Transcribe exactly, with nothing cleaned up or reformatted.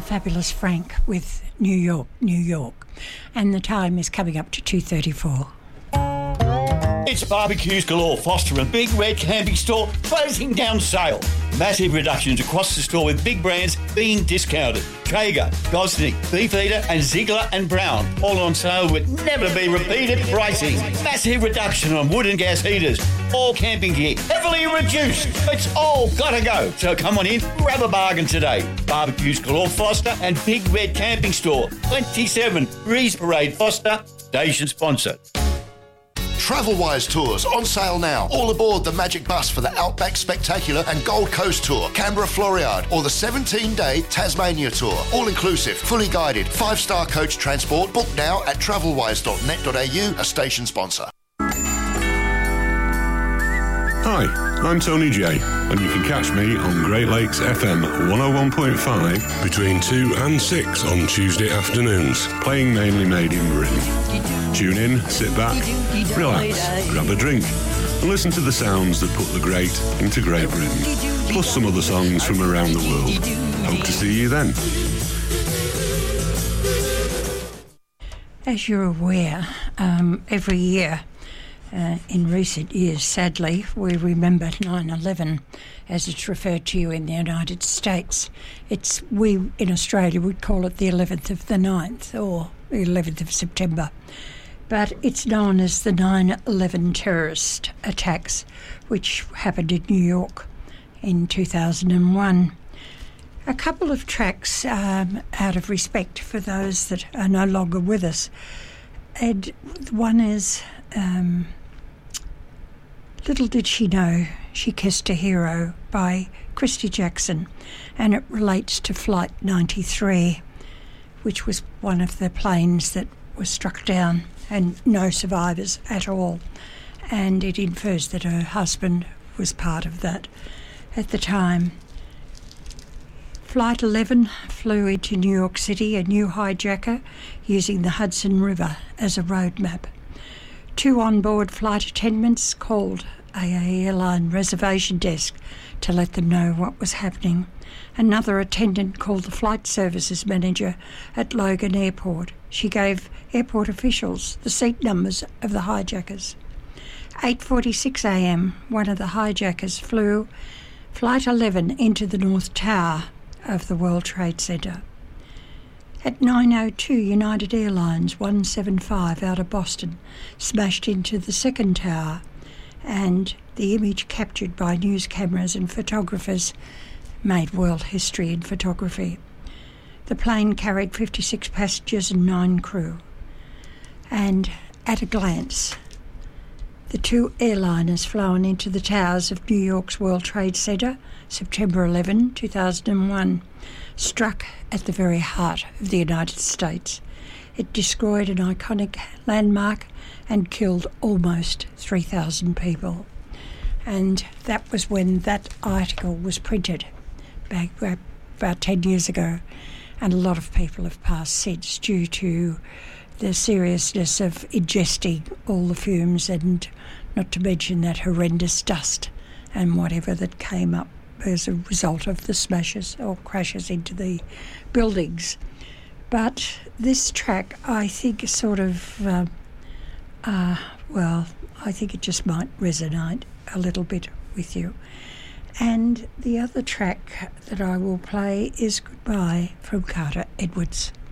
Fabulous Frank with New York, New York. And the time is coming up to two thirty-four. It's Barbecues Galore Foster and Big Red Camping Store closing down sale. Massive reductions across the store with big brands being discounted. Traeger, Gosney, Beefeater and Ziegler and Brown. All on sale with never be repeated pricing. Massive reduction on wood and gas heaters. All camping gear heavily reduced. It's all gotta go. So come on in, grab a bargain today. Barbecues Galore Foster and Big Red Camping Store. twenty-seven Breeze Parade Foster. Station sponsor. Travelwise Tours on sale now. All aboard the Magic Bus for the Outback Spectacular and Gold Coast Tour, Canberra Floriade, or the seventeen-day Tasmania Tour. All inclusive, fully guided, five-star coach transport. Book now at travelwise dot net dot a u, a station sponsor. Hi, I'm Tony J, and you can catch me on Great Lakes F M one oh one point five between two and six on Tuesday afternoons, playing mainly made in Britain. Tune in, sit back, relax, grab a drink, and listen to the sounds that put the great into Great Britain, plus some other songs from around the world. Hope to see you then. As you're aware, um, every year, Uh, in recent years, sadly, we remember nine eleven as it's referred to in the United States. It's we in Australia would call it the eleventh of the ninth or the eleventh of September. But it's known as the nine eleven terrorist attacks, which happened in New York in two thousand one. A couple of tracks um, out of respect for those that are no longer with us. And one is... Um, Little Did She Know She Kissed a Hero by Christy Jackson, and it relates to Flight ninety-three, which was one of the planes that was struck down and no survivors at all, and it infers that her husband was part of that at the time. Flight eleven flew into New York City, a new hijacker using the Hudson River as a road map. Two on-board flight attendants called A A Airline reservation desk to let them know what was happening. Another attendant called the flight services manager at Logan Airport. She gave airport officials the seat numbers of the hijackers. eight forty-six a m, one of the hijackers flew Flight eleven into the North Tower of the World Trade Center. At nine oh two, United Airlines one seventy-five out of Boston smashed into the second tower, and the image captured by news cameras and photographers made world history in photography. The plane carried fifty-six passengers and nine crew. And at a glance, the two airliners flown into the towers of New York's World Trade Center, September eleventh, two thousand one, struck at the very heart of the United States. It destroyed an iconic landmark and killed almost three thousand people. And that was when that article was printed back about ten years ago, and a lot of people have passed since due to the seriousness of ingesting all the fumes, and not to mention that horrendous dust and whatever that came up as a result of the smashes or crashes into the buildings. But this track, I think, sort of, uh, uh, well, I think it just might resonate a little bit with you. And the other track that I will play is Goodbye from Carter Edwards.